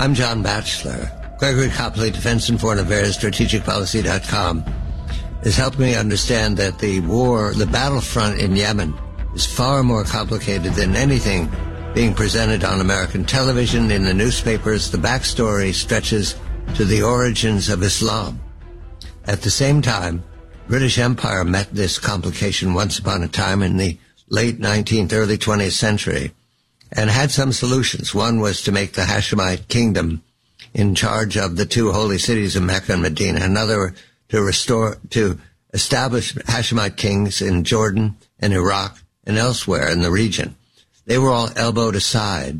I'm John Batchelor. Gregory Copley, Defense and Foreign Affairs, strategicpolicy.com, has helped me understand that the battlefront in Yemen is far more complicated than anything being presented on American television, in the newspapers. The backstory stretches to the origins of Islam. At the same time, British Empire met this complication once upon a time in the late 19th, early 20th century, and had some solutions. One was to make the Hashemite kingdom in charge of the two holy cities of Mecca and Medina. Another to establish Hashemite kings in Jordan and Iraq and elsewhere in the region. They were all elbowed aside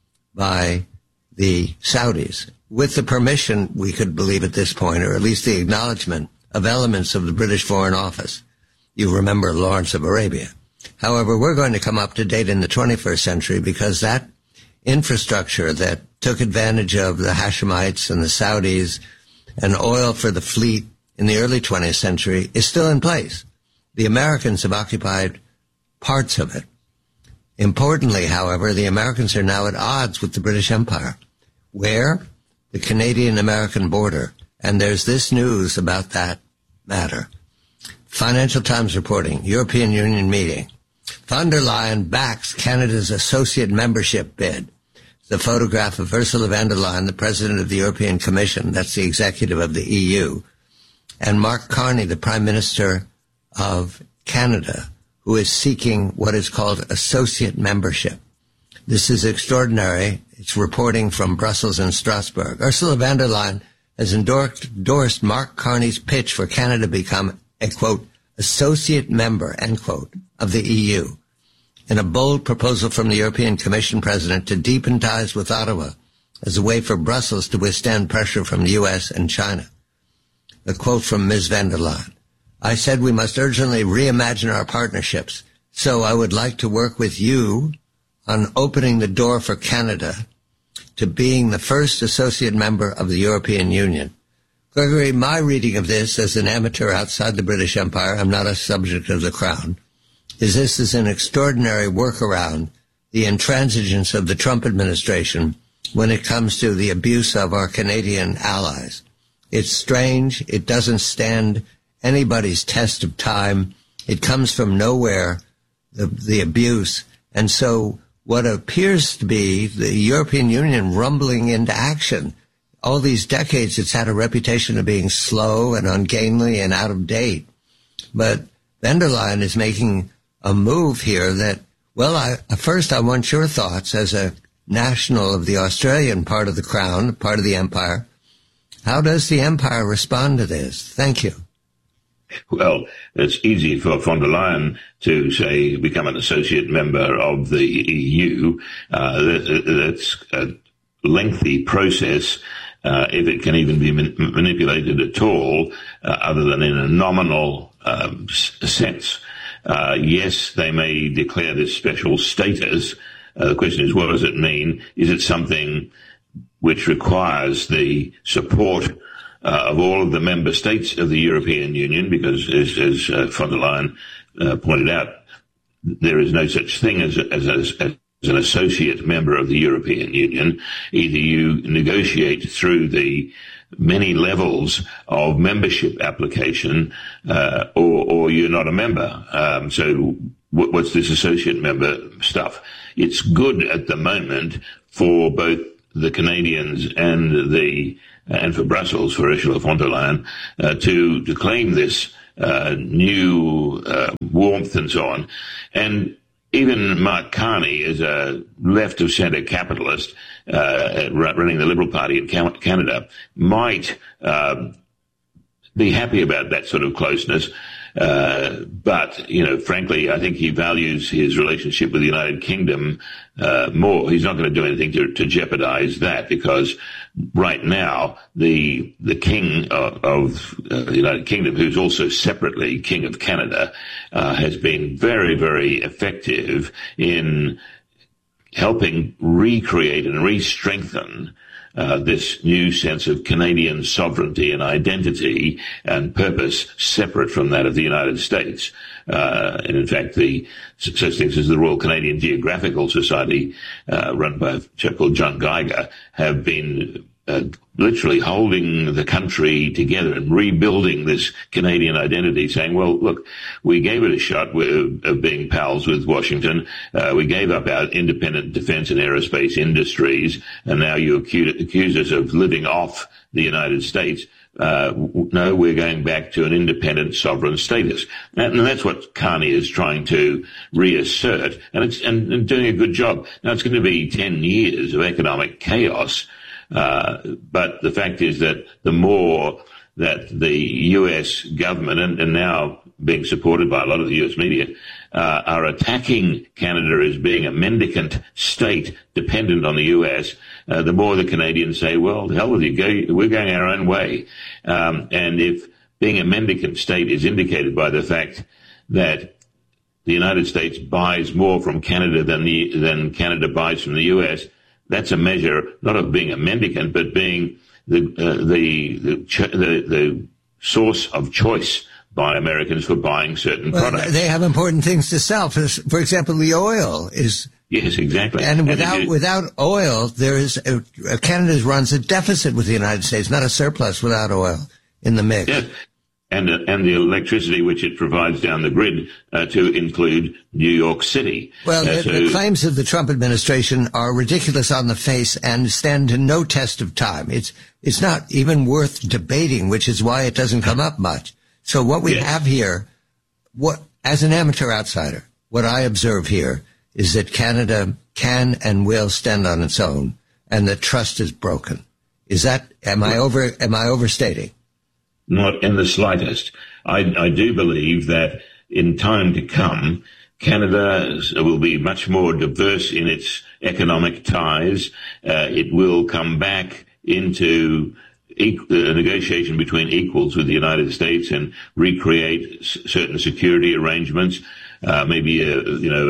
by the Saudis, with the permission, we could believe at this point, or at least the acknowledgement of elements of the British Foreign Office. You remember Lawrence of Arabia. However, we're going to come up to date in the 21st century because that infrastructure that took advantage of the Hashemites and the Saudis and oil for the fleet in the early 20th century is still in place. The Americans have occupied parts of it. Importantly, however, the Americans are now at odds with the British Empire. Where? The Canadian-American border. And there's this news about that matter. Financial Times reporting, European Union meeting. Von der Leyen backs Canada's associate membership bid. The photograph of Ursula von der Leyen, the president of the European Commission, that's the executive of the EU, and Mark Carney, the Prime Minister of Canada, who is seeking what is called associate membership. This is extraordinary. It's reporting from Brussels and Strasbourg. Ursula von der Leyen has endorsed Mark Carney's pitch for Canada to become a, quote, associate member, end quote, of the EU, in a bold proposal from the European Commission president to deepen ties with Ottawa as a way for Brussels to withstand pressure from the U.S. and China. A quote from Ms. von der Leyen. I said we must urgently reimagine our partnerships, so I would like to work with you on opening the door for Canada to being the first associate member of the European Union. Gregory, my reading of this as an amateur outside the British Empire, I'm not a subject of the Crown, is this is an extraordinary workaround the intransigence of the Trump administration when it comes to the abuse of our Canadian allies. It's strange. It doesn't stand anybody's test of time. It comes from nowhere, the abuse. And so what appears to be the European Union rumbling into action, all these decades it's had a reputation of being slow and ungainly and out of date. But von der Leyen is making a move here that, well, first I want your thoughts as a national of the Australian part of the Crown, part of the Empire. How does the Empire respond to this? Thank you. Well, it's easy for von der Leyen to say become an associate member of the EU. That's a lengthy process, if it can even be manipulated at all, other than in a nominal sense. Yes, they may declare this special status. The question is, what does it mean? Is it something which requires the support of all of the member states of the European Union? Because, as von der Leyen pointed out, there is no such thing as an associate member of the European Union. Either you negotiate through the many levels of membership application, or you're not a member. So what's this associate member stuff? It's good at the moment for both the Canadians and for Brussels, for Ursula von der Leyen, to claim this new warmth and so on. And even Mark Carney, as a left-of-centre capitalist running the Liberal Party in Canada, might be happy about that sort of closeness. But, frankly, I think he values his relationship with the United Kingdom more. He's not going to do anything to jeopardize that, because right now the king of the United Kingdom, who's also separately king of Canada, has been very, very effective in helping recreate and re-strengthen this new sense of Canadian sovereignty and identity and purpose separate from that of the United States. And in fact, such things as the Royal Canadian Geographical Society, run by a chap called John Geiger, have been literally holding the country together and rebuilding this Canadian identity, saying, well, look, we gave it a shot of being pals with Washington. We gave up our independent defense and aerospace industries, and now you accuse us of living off the United States. No, we're going back to an independent sovereign status. And that's what Carney is trying to reassert, and doing a good job. Now, it's going to be 10 years of economic chaos. But the fact is that the more that the U.S. government, and now being supported by a lot of the U.S. media, are attacking Canada as being a mendicant state dependent on the U.S., the more the Canadians say, well, the hell with you, we're going our own way. And if being a mendicant state is indicated by the fact that the United States buys more from Canada than Canada buys from the U.S., that's a measure not of being a mendicant, but being the source of choice by Americans for buying certain products. They have important things to sell. For example, the oil is. Yes, exactly. And without oil, Canada runs a deficit with the United States, not a surplus without oil in the mix. Yes. And the electricity which it provides down the grid to include New York City. Well, the claims of the Trump administration are ridiculous on the face and stand to no test of time. It's not even worth debating, which is why it doesn't come up much. So what we have here, as an amateur outsider, what I observe here is that Canada can and will stand on its own, and the trust is broken. Am I overstating? Not in the slightest. I do believe that in time to come, Canada will be much more diverse in its economic ties. It will come back into a negotiation between equals with the United States and recreate certain security arrangements. Maybe a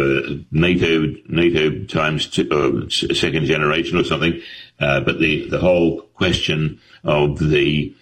NATO times two, or second generation or something. But the whole question of the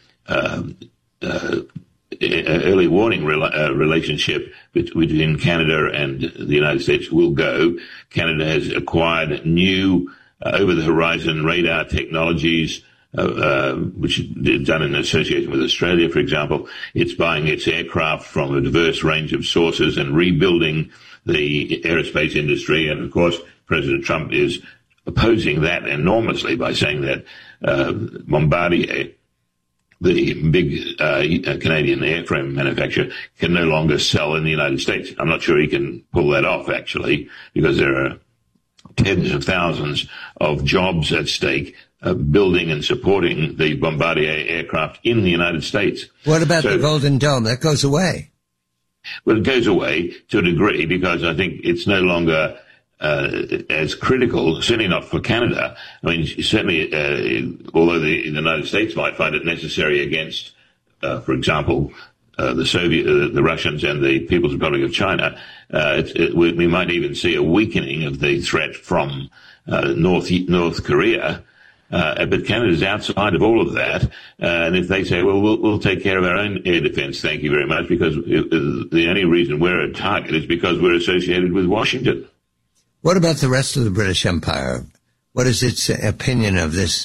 early warning relationship between Canada and the United States will go. Canada has acquired new over-the-horizon radar technologies, which is done in association with Australia, for example. It's buying its aircraft from a diverse range of sources and rebuilding the aerospace industry. And, of course, President Trump is opposing that enormously by saying that Bombardier, the big Canadian airframe manufacturer, can no longer sell in the United States. I'm not sure he can pull that off, actually, because there are tens of thousands of jobs at stake building and supporting the Bombardier aircraft in the United States. What about the Golden Dome? That goes away. Well, it goes away to a degree because I think it's no longer as critical, certainly not for Canada. I mean, certainly, although the United States might find it necessary against, for example, the Russians and the People's Republic of China, we might even see a weakening of the threat from North Korea. But Canada's outside of all of that, and if they say, well, we'll take care of our own air defense, thank you very much, because the only reason we're a target is because we're associated with Washington. What about the rest of the British Empire? What is its opinion of this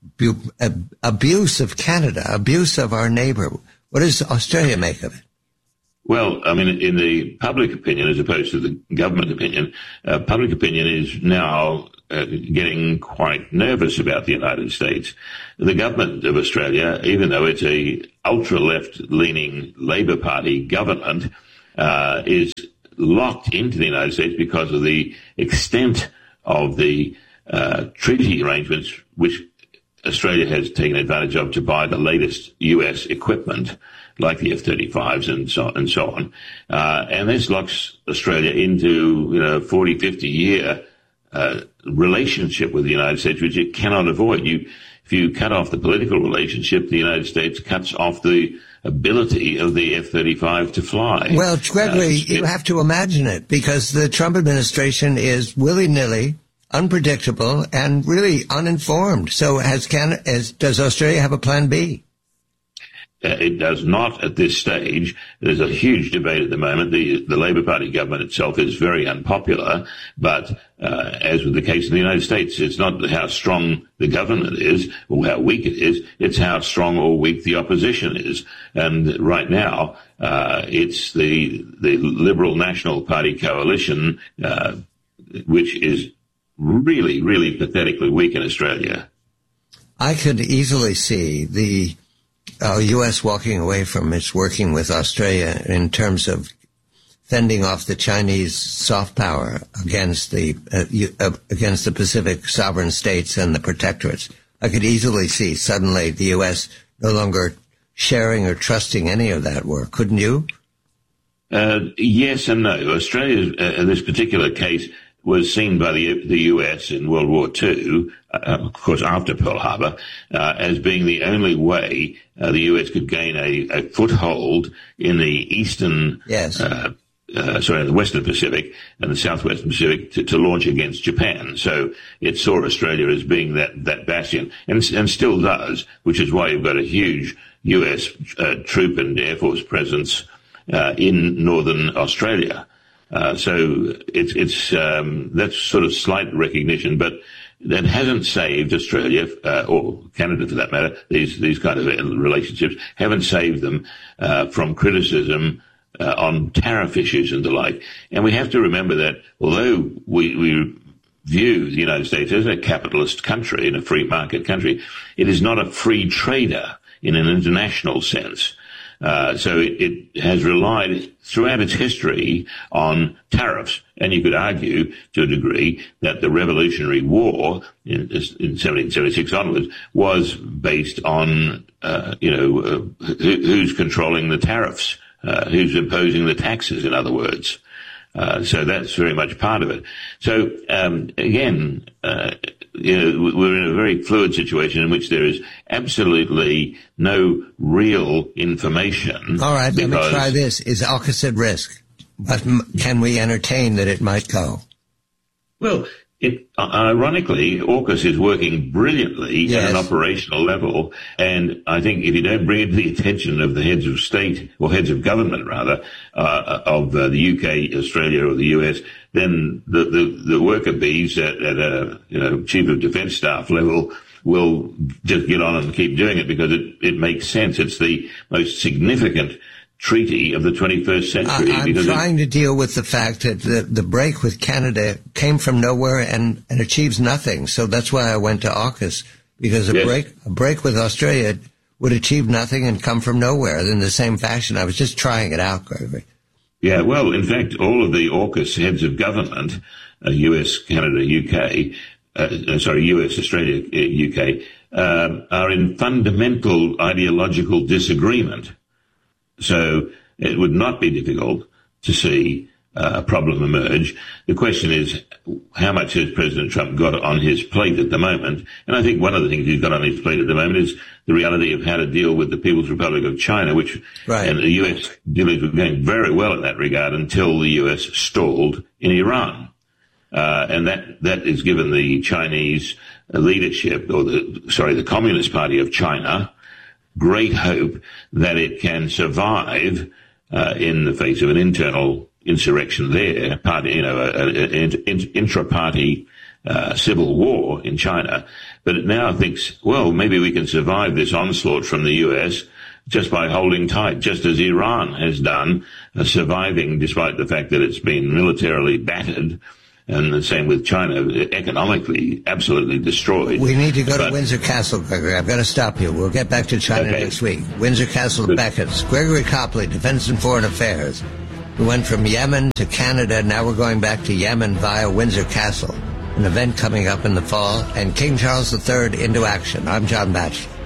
abuse of Canada, abuse of our neighbor? What does Australia make of it? Well, I mean, in the public opinion, as opposed to the government opinion, public opinion is now getting quite nervous about the United States. The government of Australia, even though it's a ultra-left-leaning Labor Party government, is locked into the United States because of the extent of the treaty arrangements which Australia has taken advantage of to buy the latest U.S. equipment, like the F-35s and so on. And this locks Australia into, 40, 50 year relationship with the United States, which it cannot avoid. If you cut off the political relationship, the United States cuts off the ability of the F-35 to fly. Well, Gregory, you have to imagine it, because the Trump administration is willy-nilly unpredictable, and really uninformed. So does Australia have a plan B? It does not at this stage. There's a huge debate at the moment. The Labor Party government itself is very unpopular, but as with the case in the United States, it's not how strong the government is or how weak it is, it's how strong or weak the opposition is. And right now, it's the Liberal National Party coalition, which is really, really pathetically weak in Australia. I could easily see the U.S. walking away from its working with Australia in terms of fending off the Chinese soft power against the Pacific sovereign states and the protectorates. I could easily see suddenly the U.S. no longer sharing or trusting any of that work. Couldn't you? Yes and no. Australia, in this particular case, was seen by the U.S. in World War II, of course after Pearl Harbor, as being the only way the U.S. could gain a foothold in the the Western Pacific and the Southwestern Pacific to launch against Japan. So it saw Australia as being that bastion, and still does, which is why you've got a huge U.S. troop and Air Force presence in northern Australia. So it's that's sort of slight recognition, but that hasn't saved Australia, or Canada for that matter. These kind of relationships haven't saved them from criticism on tariff issues and the like. And we have to remember that although we view the United States as a capitalist country and a free market country, it is not a free trader in an international sense. So it has relied throughout its history on tariffs. And you could argue to a degree that the Revolutionary War in 1776 onwards was based on, who's controlling the tariffs, who's imposing the taxes, in other words. So that's very much part of it. So, again, we're in a very fluid situation in which there is absolutely no real information. All right, let me try this. Is AUKUS at risk? But can we entertain that it might go? Well, ironically, AUKUS is working brilliantly at an operational level, and I think if you don't bring it to the attention of the heads of state, or heads of government rather, of the UK, Australia, or the US, then the worker bees at a chief of defence staff level will just get on and keep doing it because it makes sense. It's the most significant treaty of the 21st century. I'm trying to deal with the fact that the break with Canada came from nowhere and achieves nothing. So that's why I went to AUKUS, because a break with Australia would achieve nothing and come from nowhere in the same fashion. I was just trying it out, Gregory. Yeah, well, in fact, all of the AUKUS heads of government, US, Canada, UK, US, Australia, UK, are in fundamental ideological disagreement. So it would not be difficult to see a problem emerge. The question is, how much has President Trump got on his plate at the moment? And I think one of the things he's got on his plate at the moment is the reality of how to deal with the People's Republic of China, which and the US dealings were going very well in that regard until the US stalled in Iran. And that is given the Chinese leadership, or the Communist Party of China, great hope that it can survive in the face of an internal insurrection there, intra-party civil war in China. But it now thinks, well, maybe we can survive this onslaught from the US just by holding tight, just as Iran has done, surviving despite the fact that it's been militarily battered. And the same with China, economically absolutely destroyed. We need to go to Windsor Castle, Gregory. I've got to stop you. We'll get back to China next week. Windsor Castle Beckett's. Gregory Copley, Defense and Foreign Affairs. We went from Yemen to Canada. Now we're going back to Yemen via Windsor Castle, an event coming up in the fall, and King Charles III into action. I'm John Batchelor.